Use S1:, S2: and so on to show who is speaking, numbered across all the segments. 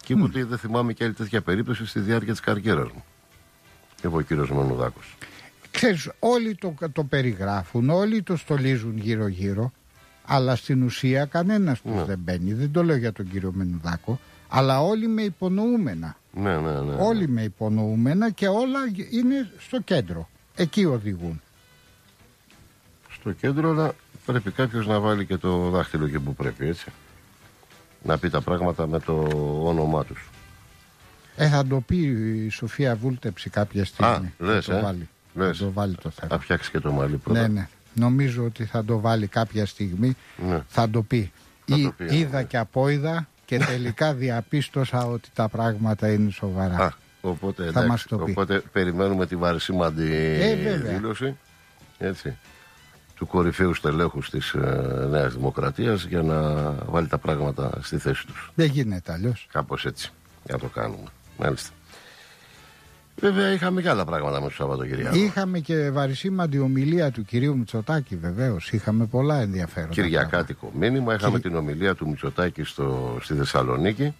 S1: Και είπε ότι δεν θυμάμαι και άλλη τέτοια περίπτωση στη διάρκεια της καριέρας μου. Είπε ο κύριος Μενουδάκος.
S2: Ξέρεις, όλοι το περιγράφουν, όλοι το στολίζουν γύρω-γύρω, αλλά στην ουσία κανένας τους δεν μπαίνει. Δεν το λέω για τον κύριο Μενουδάκο, αλλά όλοι με υπονοούμενα.
S1: Ναι.
S2: Όλοι με υπονοούμενα και όλα είναι στο κέντρο. Εκεί οδηγούν.
S1: Στο κέντρο, αλλά πρέπει κάποιος να βάλει και το δάχτυλο εκεί που πρέπει, έτσι. Να πει τα πράγματα με το όνομά τους.
S2: Θα το πει η Σοφία Βούλτεψη κάποια στιγμή.
S1: Λες,
S2: θα το βάλει.
S1: Λες.
S2: Θα το βάλει το θέμα.
S1: Θα φτιάξει και το μαλλί πρώτα.
S2: Ναι. Νομίζω ότι θα το βάλει κάποια στιγμή.
S1: Ναι.
S2: Θα το πει. Είδα και απόειδα και τελικά διαπίστωσα ότι τα πράγματα είναι σοβαρά.
S1: Οπότε,
S2: θα
S1: εντάξει,
S2: μας το πει.
S1: Οπότε περιμένουμε τη βαρισίμαντη δήλωση, έτσι, του κορυφαίου στελέχους της Νέας Δημοκρατίας για να βάλει τα πράγματα στη θέση τους.
S2: Δεν γίνεται αλλιώς.
S1: Κάπως έτσι, για να το κάνουμε. Μάλιστα. Βέβαια είχαμε και άλλα πράγματα με το Σαββατοκυριακό.
S2: Είχαμε και βαρισίμαντη ομιλία του κυρίου Μητσοτάκη, βεβαίως. Είχαμε πολλά ενδιαφέροντα.
S1: Κυριακάτικο μήνυμα. Είχαμε την ομιλία του Μητσοτάκη στη Θεσσαλονίκη.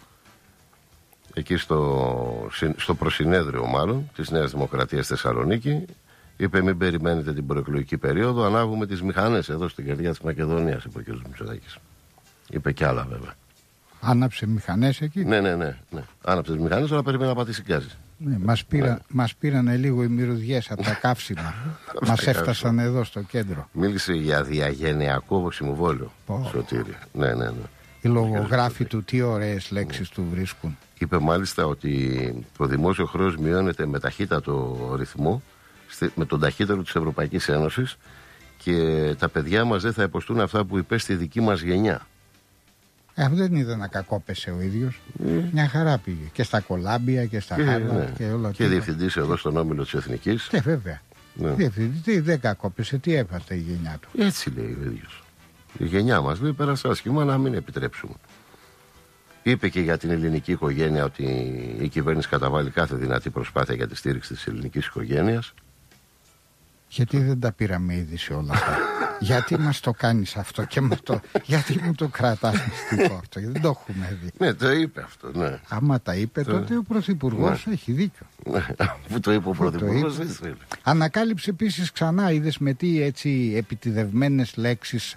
S1: Εκεί στο προσυνέδριο μάλλον της Νέας Δημοκρατίας Θεσσαλονίκη. Είπε: μην περιμένετε την προεκλογική περίοδο, ανάβουμε τις μηχανές εδώ στην καρδιά της Μακεδονίας, είπε ο κ. Μητσοτάκης. Είπε κι άλλα βέβαια.
S2: Άναψε μηχανές εκεί.
S1: Ναι. Άναψε τις μηχανές, αλλά περίμενα να πατήσει γκάζι.
S2: Ναι, μας πήρανε λίγο οι μυρωδιές από τα καύσιμα. Μας έφτασαν εδώ στο κέντρο.
S1: Μίλησε για διαγενειακό συμβόλαιο. Σωτήρη. Ναι.
S2: Οι λογογράφοι του τι ωραίες λέξεις του βρίσκουν.
S1: Είπε μάλιστα ότι το δημόσιο χρέος μειώνεται με ταχύτατο ρυθμό, με τον ταχύτερο της Ευρωπαϊκής Ένωσης, και τα παιδιά μας δεν θα υποστούν αυτά που υπέστη η δική μας γενιά.
S2: Δεν είδα να κακόπεσε ο ίδιος. Μια χαρά πήγε. Και στα Κολάμπια και στα Χάρβαρντ και όλα.
S1: Και διευθυντής εδώ στον όμιλο της Εθνικής.
S2: Βέβαια. Διευθυντή δεν κακόπεσε. Τι έπαθε η γενιά του.
S1: Έτσι λέει ο ίδιος. Η γενιά μας λέει πέρασε άσχημα, να μην επιτρέψουμε. Είπε και για την ελληνική οικογένεια ότι η κυβέρνηση καταβάλει κάθε δυνατή προσπάθεια για τη στήριξη της ελληνικής οικογένειας.
S2: Γιατί δεν τα πήραμε ήδη σε όλα αυτά. Γιατί μας το κάνεις αυτό και γιατί μου το κρατάς μυστικό αυτό. Γιατί δεν το έχουμε δει.
S1: Ναι, το είπε αυτό, ναι.
S2: Άμα τα είπε τότε ο Πρωθυπουργός έχει δίκιο.
S1: Που το είπε ο Πρωθυπουργός.
S2: Ανακάλυψε επίσης ξανά, είδες με τι έτσι επιτηδευμένες λέξεις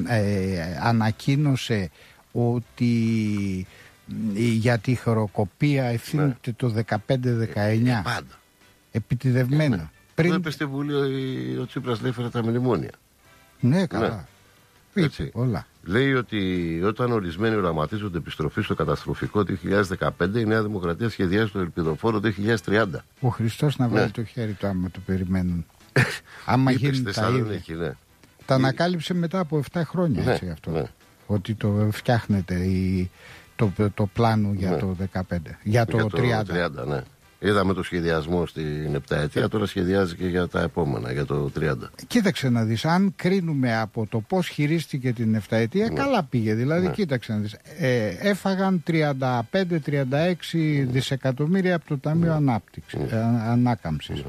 S2: ανακοίνωσε ότι για τη χρεοκοπία ευθύνεται το 15-19.
S1: Πάντα.
S2: Επιτηδευμένα.
S1: Πριν είπε στη Βουλή ο Τσίπρας λέει έφερε τα μνημόνια.
S2: Ναι, καλά.
S1: Έτσι.
S2: Όλα.
S1: Λέει ότι όταν ορισμένοι οραματίζονται επιστροφή στο καταστροφικό 2015, η Νέα Δημοκρατία σχεδιάζει το ελπιδοφόρο 2030.
S2: Ο Χριστός να βάλει το χέρι του άμα το περιμένουν. Άμα γίνει τα ίδια. Τα ανακάλυψε μετά από 7 χρόνια έτσι αυτό. Ναι. Ότι το φτιάχνεται το πλάνο για το 15. Για το 30.
S1: Ναι. Είδαμε το σχεδιασμό στην 7ετία, τώρα σχεδιάζει και για τα επόμενα, για το 30.
S2: Κοίταξε να δεις, αν κρίνουμε από το πώς χειρίστηκε την 7ετία, καλά πήγε. Δηλαδή, κοίταξε να δεις, έφαγαν 35-36 δισεκατομμύρια από το Ταμείο Ανάκαμψης.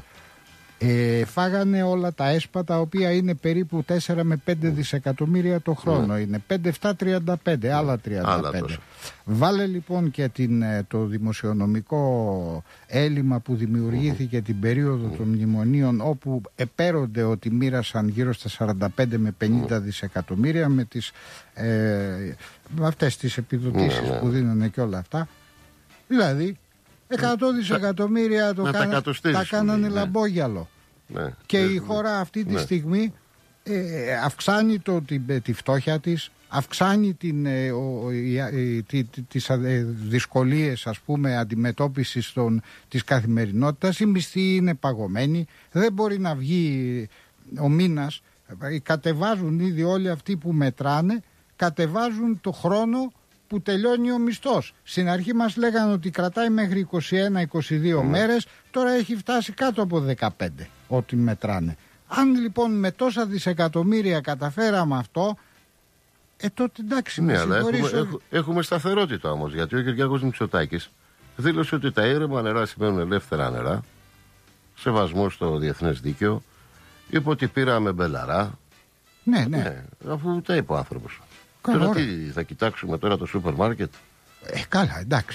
S2: Φάγανε όλα τα έσπα, τα οποία είναι περίπου 4 με 5 δισεκατομμύρια το χρόνο. Είναι 5-7-35, άλλα 35. Βάλε λοιπόν και το δημοσιονομικό έλλειμμα που δημιουργήθηκε την περίοδο των μνημονίων, όπου επέρονται ότι μοίρασαν γύρω στα 45 με 50 δισεκατομμύρια με αυτές τις επιδοτήσεις που δίνανε και όλα αυτά. Δηλαδή 100 δισεκατομμύρια τα κάνανε λαμπόγιαλο. Και η χώρα αυτή τη στιγμή αυξάνει τη φτώχεια της, αυξάνει τις δυσκολίες, ας πούμε, αντιμετώπισης της καθημερινότητας. Οι μισθοί είναι παγωμένοι, δεν μπορεί να βγει ο μήνας. Κατεβάζουν ήδη όλοι αυτοί που μετράνε, κατεβάζουν το χρόνο που τελειώνει ο μισθός. Στην αρχή μας λέγανε ότι κρατάει μέχρι 21-22 μέρες, τώρα έχει φτάσει κάτω από 15 ό,τι μετράνε. Αν λοιπόν με τόσα δισεκατομμύρια καταφέραμε αυτό, τότε εντάξει,
S1: ναι, αλλά έχουμε σταθερότητα όμως, γιατί ο Κυριάκος Μητσοτάκης δήλωσε ότι τα ήρεμα νερά σημαίνουν ελεύθερα νερά, σεβασμό στο διεθνές δίκαιο, είπε ότι πήραμε μπελαρά. Ναι, αφού τα είπε ο άνθρωπος. Τώρα τι, θα κοιτάξουμε τώρα το σούπερ μάρκετ.
S2: Καλά, εντάξει.